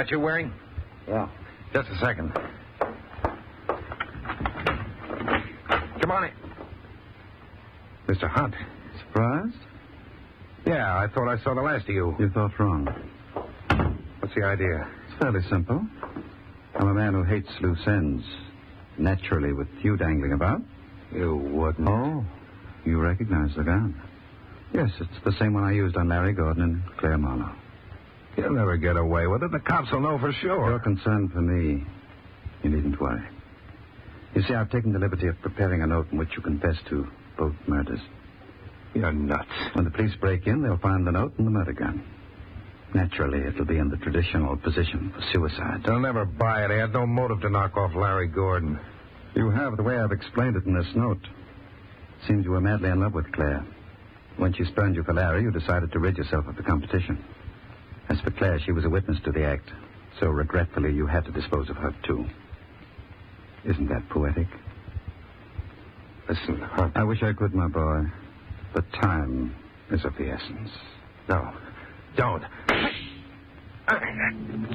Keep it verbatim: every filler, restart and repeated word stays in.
That you wearing? Yeah. Just a second. Come on in. Mister Hunt. Surprised? Yeah, I thought I saw the last of you. You thought wrong. What's the idea? It's fairly simple. I'm a man who hates loose ends. Naturally, with you dangling about. You wouldn't. Oh, you recognize the gun. Yes, it's the same one I used on Larry Gordon and Claire Marlowe. You'll never get away with it. The cops will know for sure. You're concerned for me. You needn't worry. You see, I've taken the liberty of preparing a note in which you confess to both murders. You're nuts. When the police break in, they'll find the note and the murder gun. Naturally, it'll be in the traditional position for suicide. They'll never buy it. They had no motive to knock off Larry Gordon. You have, the way I've explained it in this note. It seems you were madly in love with Claire. When she spurned you for Larry, you decided to rid yourself of the competition. As for Claire, she was a witness to the act. So regretfully, you had to dispose of her, too. Isn't that poetic? Listen, Hunt. I wish I could, my boy. But time is of the essence. No. Don't.